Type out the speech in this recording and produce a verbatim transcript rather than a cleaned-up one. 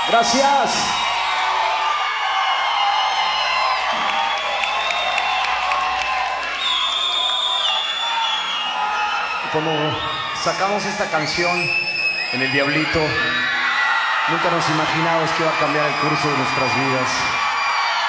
Gracias. Cuando sacamos esta canción en El Diablito, nunca nos imaginamos que iba a cambiar el curso de nuestras vidas.